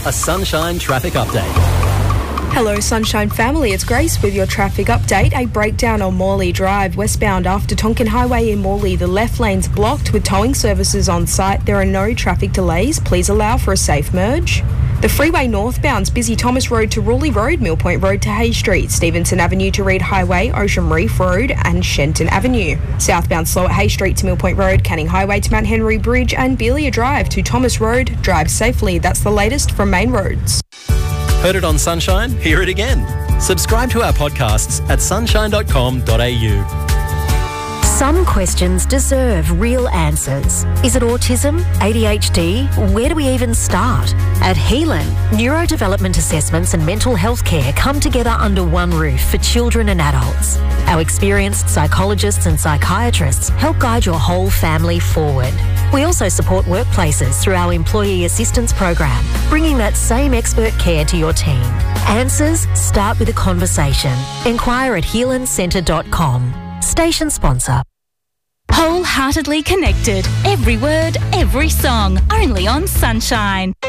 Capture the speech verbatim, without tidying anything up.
a Sunshine traffic update. Hello Sunshine family, it's Grace with your traffic update. A breakdown on Morley Drive westbound after Tonkin Highway in Morley. The left lane's blocked with towing services on site. There are no traffic delays. Please allow for a safe merge. The freeway northbound's busy Thomas Road to Raleigh Road, Mill Point Road to Hay Street, Stevenson Avenue to Reed Highway, Ocean Reef Road and Shenton Avenue. Southbound slow at Hay Street to Mill Point Road, Canning Highway to Mount Henry Bridge and Belia Drive to Thomas Road. Drive safely. That's the latest from Main Roads. Heard it on Sunshine? Hear it again. Subscribe to our podcasts at sunshine dot com dot a u. Some questions deserve real answers. Is it autism? A D H D? Where do we even start? At Helan, neurodevelopment assessments and mental health care come together under one roof for children and adults. Our experienced psychologists and psychiatrists help guide your whole family forward. We also support workplaces through our employee assistance program, bringing that same expert care to your team. Answers start with a conversation. Enquire at healan centre dot com. Station sponsor. Wholeheartedly connected. Every word, every song. Only on Sunshine.